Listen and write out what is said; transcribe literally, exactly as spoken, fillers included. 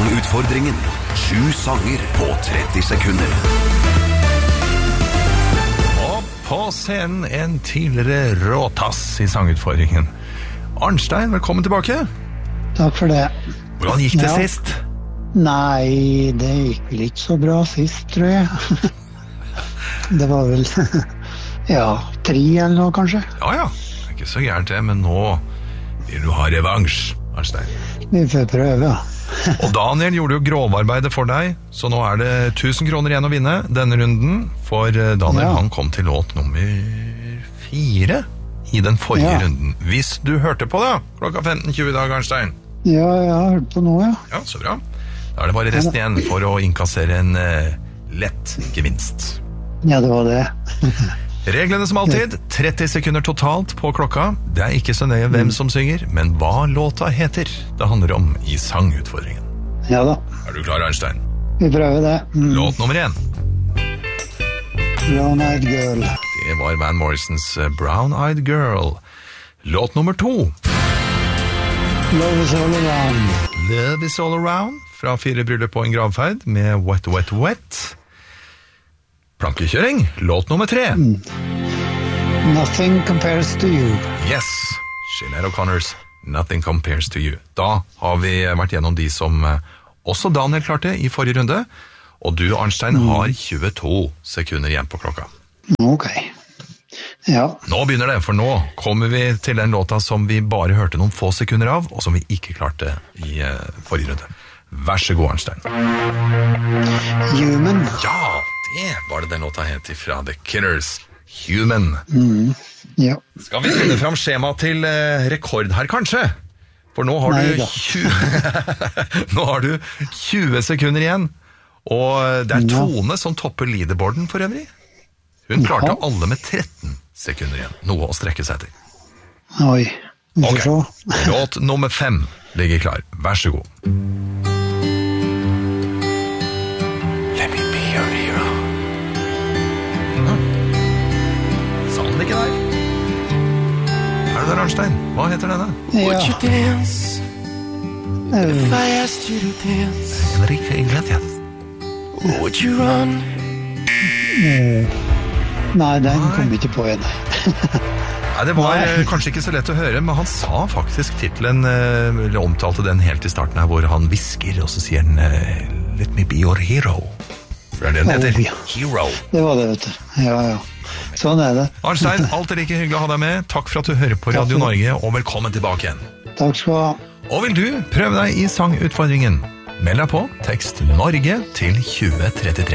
Sangutfordringen. Sju sanger på tretti sekunder. Og på scenen en tidligere råtass i Sangutfordringen. Arnstein, velkommen tilbake. Takk for det. Hvordan gikk det Ja. sist? Nei, det gikk vel ikke så bra sist, tror jeg. Det var vel, ja, tre eller noe kanskje. Ja, ja. Det er ikke så gærent det, men nå vil du ha revansj, Arnstein. Vi får prøve, ja. Og Daniel gjorde jo grovarbeidet for deg, så nå er det tusen kroner igjen å vinne denne runden, for Daniel Ja. han kom til låt nummer fire i den forrige Ja. runden. Hvis du hørte på da, klokka femten tjue i dag, Arnstein. Ja, jeg har hørt på nå, ja. Ja, så bra. Da er det bare resten igjen for å innkassere en eh, lett gevinst. Ja, det var det. Reglene som alltid, tretti sekunder totalt på klokka. Det er ikke så nøye hvem som synger, men hva låta heter det handler om i Sangutfordringen. Ja da, Er du klar, Arnstein? vi prøver det. Mm. Låt nummer én. Brown Eyed Girl. Det var Van Morrisons eh, Brown Eyed Girl. Låt nummer to. Love is all around. Love is all around, fra Fire bryllup på en gravferd, med Wet, Wet, Wet. Plankekjøring, låt nummer tre. Nothing compares to you. Yes, Sinead O'Connors, Nothing Compares to You. Da har vi vært gjennom de som eh, også Daniel klarte i forrige runde, og du, Arnstein, har tjueto sekunder igjen på klokka. Ok. Ja, Nå begynner det, for nå kommer vi til den låta som vi bare hørte noen få sekunder av, og som vi ikke klarte i eh, forrige runde. Vær så god, Arnstein. Human. Ja, det var det den låta het fra The Killers, Human. Mm. Ja. Skal vi finne fram skjema til eh, rekord her, kanskje? For nå har, Nei du da. tjue... nå har du tjue sekunder igjen, og det er Ja. Tone som topper leaderboarden for øvrig. Hun klarte Ja. alle med tretten sekunder igjen, noe å strekke seg til. Oi, vi får Ok, se. låt nummer fem ligger klar. Vær så god. Let me be your hero. Sa han ikke der? Er du der, Arnstein? Hva heter denne? Ja. Dance Eh, if I asked you to dance? Enrique Iglesias. Would you run? Nei, den kom ikke på igjen. Nei, det var eh, kanskje ikke så lett å høre, men han sa faktisk titlen, eh, eller omtalte den helt i starten her, hvor han visker, og så sier han eh, Let me be your hero. For det er det den heter. Oh, ja. Hero. Det var det, vet du. Ja, ja. Sånn er det. Arnstein, alltid like hyggelig å ha deg med. Takk for at du hører på Radio Norge, og velkommen tilbake igjen. Takk skal du ha. Og vil du prøve deg i Sangutfordringen? Meld deg på, tekst Norge til tjue trettitre.